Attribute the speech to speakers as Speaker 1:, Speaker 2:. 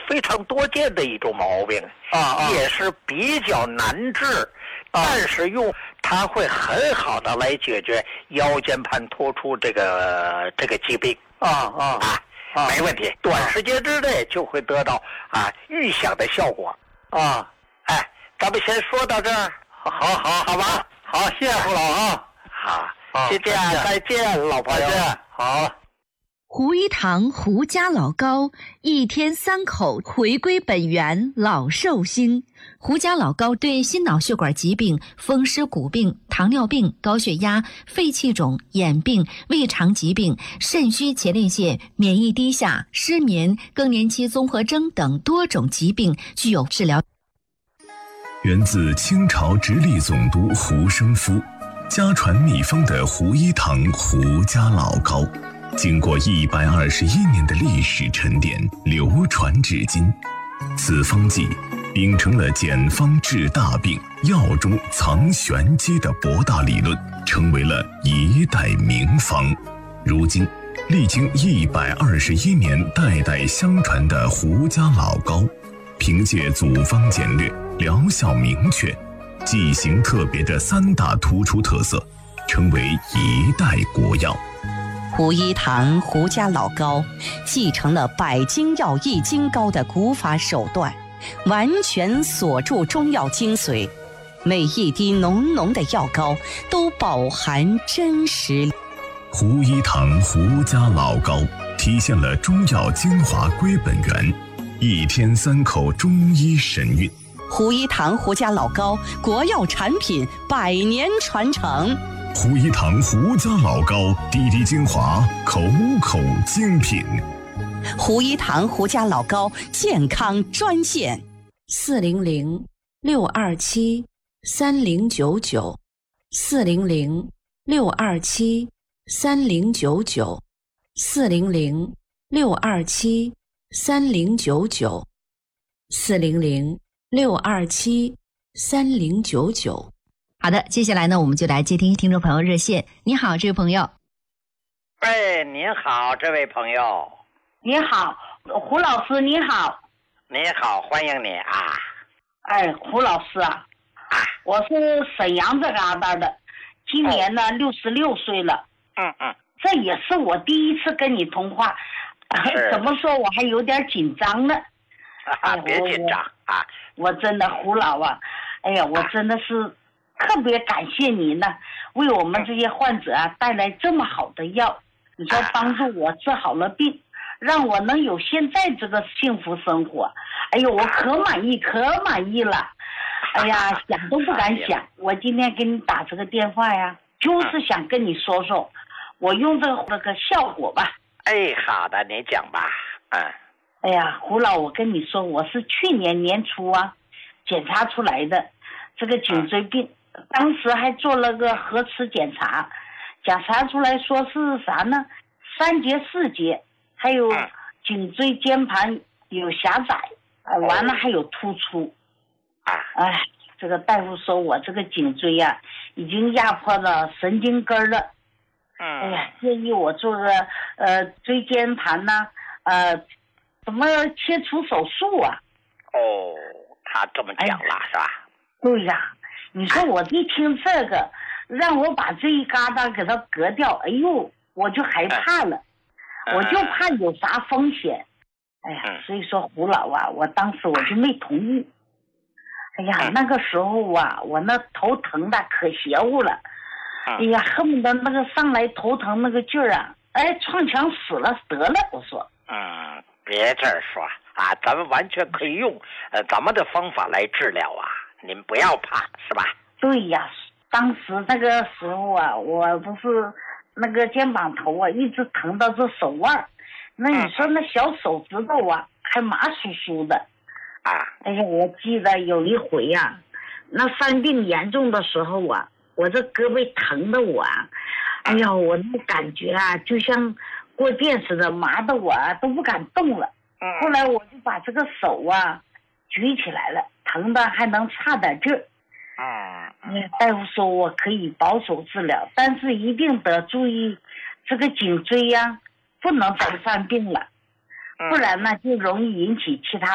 Speaker 1: 非常多见的一种毛病也是比较难治，但是它会很好的来解决腰间盘突出这个疾病没问题，短时间之内就会得到预想的效果咱们先说到这儿，好吧，
Speaker 2: 好，谢谢胡老
Speaker 1: 好，就这样，再见，老朋友，
Speaker 2: 好。
Speaker 3: 胡一堂胡家老高，一天3口回归本源，老寿星。胡家老高对心脑血管疾病、风湿骨病、糖尿病、高血压、肺气肿、眼病、胃肠疾病、肾虚前列腺、免疫低下、失眠、更年期综合征等多种疾病具有治疗。
Speaker 4: 源自清朝直隶总督胡生夫，家传秘方的胡一堂胡家老高，经过121年的历史沉淀，流传至今。此方剂秉承了简方治大病、药中藏玄机的博大理论，成为了一代名方。如今历经121年代代相传的胡家老高，凭借组方简略、疗效明确、剂型特别的3大突出特色，成为一代国药。
Speaker 5: 胡一堂胡家老高继承了百金药易筋膏的古法手段，完全锁住中药精髓，每一滴浓浓的药膏都饱含真实。
Speaker 4: 胡一堂胡家老高体现了中药精华归本源，一天3口中医神韵。
Speaker 5: 胡一堂胡家老高国药产品100年传承。
Speaker 4: 胡一堂胡家老高滴滴精华，口口精品。
Speaker 5: 胡一堂胡家老高健康专线
Speaker 3: 400-627-3099 400-627-3099 400-627-3099 400-627-3099。好的，接下来呢，我们就来接听听众朋友热线。你好，这位朋友。
Speaker 1: 您好，这位朋友。
Speaker 6: 你好，胡老师，你好。
Speaker 1: 你好，欢迎你啊。
Speaker 6: 胡老师啊，我是沈阳这旮瘩的，今年呢66岁了。这也是我第一次跟你通话，怎么说我还有点紧张呢。
Speaker 1: 别紧张
Speaker 6: 我真的胡老啊，我真的是特别感谢你呢，为我们这些患者带来这么好的药，你说帮助我治好了病，让我能有现在这个幸福生活。我可满意了。想都不敢想。我今天给你打这个电话呀，就是想跟你说说我用这个效果吧。
Speaker 1: 好的，你讲吧。
Speaker 6: 胡老，我跟你说，我是去年年初检查出来的这个颈椎病，当时还做了个核磁检查，检查出来说是啥呢？3节4节，还有颈椎间盘有狭窄，完了还有突出。这个大夫说我这个颈椎已经压迫了神经根了。建议我做个椎间盘怎么切除手术啊？
Speaker 1: 他这么讲了是吧？
Speaker 6: 对呀，你说我一听这个，让我把这一疙瘩给它割掉，我就害怕了，我就怕有啥风险。所以说胡老我当时我就没同意。那个时候我那头疼的可邪乎了，恨不得那个上来头疼那个劲儿撞墙死了得了，我说。
Speaker 1: 别这儿说咱们完全可以用咱们的方法来治疗您不要怕，是吧？
Speaker 6: 对呀，当时那个时候我不是那个肩膀头一直疼到这手腕，那你说那小手指头还麻酥酥的。我记得有一回那犯病严重的时候我这胳膊疼的我我那感觉就像过电似的，麻的我都不敢动了。后来我就把这个手举起来了，疼的还能差点劲儿。大夫说我可以保守治疗，但是一定得注意这个颈椎不能再犯病了，不然呢就容易引起其他